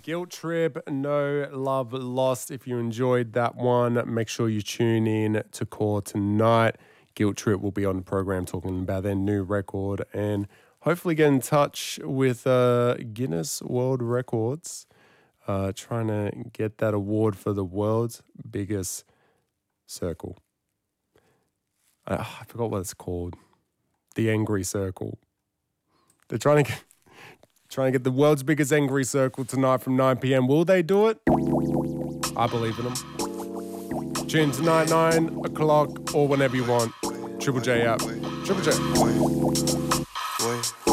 Guilt Trip, No Love Lost. If you enjoyed that one, make sure you tune in to Core tonight. Guilt Trip will be on the program talking about their new record and hopefully get in touch with Guinness World Records, trying to get that award for the world's biggest circle. I forgot what it's called. The Angry Circle. They're trying to get the world's biggest angry circle tonight from 9 p.m. Will they do it? I believe in them. Tune tonight, 9 o'clock, or whenever you want. Triple J out. Triple J.